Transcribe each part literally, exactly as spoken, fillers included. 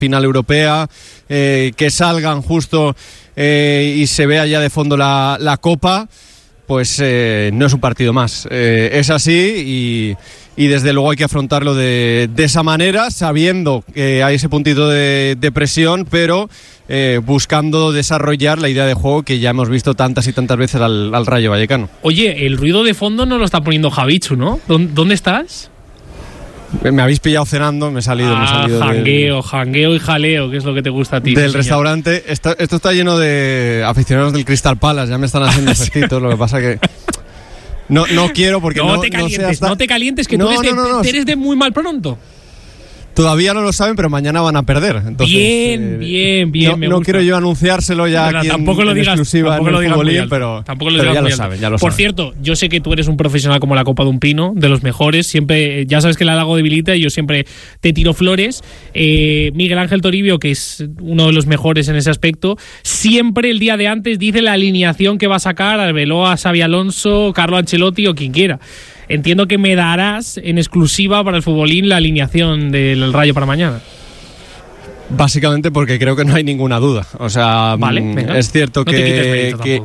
final europea, eh, que salgan justo eh, y se vea ya de fondo la, la Copa, pues eh, no es un partido más. Eh, es así y, y desde luego hay que afrontarlo de, de esa manera, sabiendo que hay ese puntito de, de presión, pero eh, buscando desarrollar la idea de juego que ya hemos visto tantas y tantas veces al, al Rayo Vallecano. Oye, el ruido de fondo no lo está poniendo Javichu, ¿no? ¿Dónde estás? Me habéis pillado cenando, me he salido, ah, me he salido jangueo, del, jangueo y jaleo, que es lo que te gusta a ti. del sí, restaurante. Esto, esto está lleno de aficionados del Crystal Palace, ya me están haciendo efectitos, lo que pasa que no, no quiero porque no, no te calientes, no, hasta... no te calientes que no, tú eres, no, no, de, no. eres de muy mal pronto. Todavía no lo saben, pero mañana van a perder. Entonces, bien, eh, bien, bien. No, me no gusta. quiero yo anunciárselo ya pero aquí tampoco en, lo en digas, exclusiva tampoco en lo el digas futbolín, muy alto, pero, tampoco lo pero digas ya muy lo alto. saben, ya lo Por saben. cierto, yo sé que tú eres un profesional como la copa de un pino, de los mejores. Siempre, ya sabes que la hago debilita y yo siempre te tiro flores. Eh, Miguel Ángel Toribio, que es uno de los mejores en ese aspecto, siempre el día de antes dice la alineación que va a sacar Arbeloa, Xabi Alonso, Carlo Ancelotti o quien quiera. Entiendo que me darás en exclusiva para el futbolín la alineación del Rayo para mañana. Básicamente porque creo que no hay ninguna duda. O sea, vale, venga. Es cierto no que, que,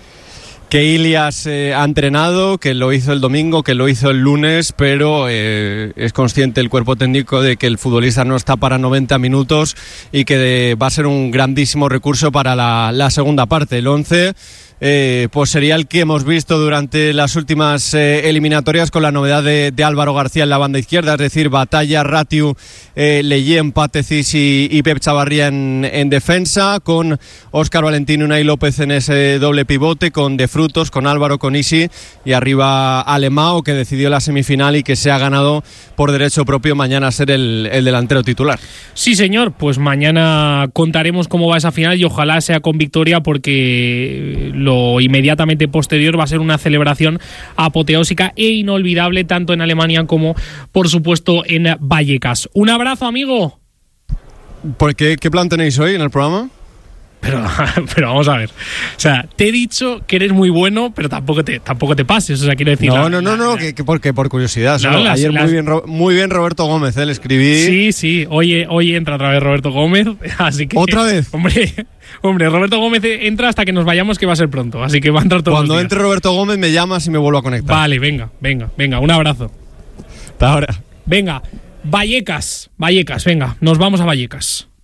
que Ilias eh, ha entrenado, que lo hizo el domingo, que lo hizo el lunes, pero eh, es consciente el cuerpo técnico de que el futbolista no está para noventa minutos y que de, va a ser un grandísimo recurso para la, la segunda parte. El once Eh, pues sería el que hemos visto durante las últimas eh, eliminatorias, con la novedad de, de Álvaro García en la banda izquierda, es decir, Batalla, Ratiu, eh, Leyen, Patecis y, y Pep Chavarría en, en defensa, con Óscar Valentín, Unai López en ese doble pivote, con De Frutos, con Álvaro, con Isi, y arriba Alemão, que decidió la semifinal y que se ha ganado por derecho propio mañana ser el, el delantero titular. Sí, señor, pues mañana contaremos cómo va esa final y ojalá sea con victoria, porque lo inmediatamente posterior va a ser una celebración apoteósica e inolvidable tanto en Alemania como, por supuesto, en Vallecas. Un abrazo, amigo. ¿Por qué, ¿Qué plan tenéis hoy en el programa? Pero, pero vamos a ver. O sea, te he dicho que eres muy bueno, pero tampoco te, tampoco te pases. O sea, quiero decir. No, la, no, no, la, no, la, que, que porque por curiosidad. No, solo, las, ayer las, muy bien, muy bien Roberto Gómez, ¿eh? Le escribí. Sí, sí. Hoy, hoy entra otra vez Roberto Gómez. Así que. ¿Otra vez? Hombre, hombre, Roberto Gómez entra hasta que nos vayamos, que va a ser pronto. Así que va a entrar todos Cuando los días. entre Roberto Gómez me llamas y me vuelvo a conectar. Vale, venga, venga, venga. Un abrazo. Hasta ahora. Venga, Vallecas, Vallecas, venga, nos vamos a Vallecas.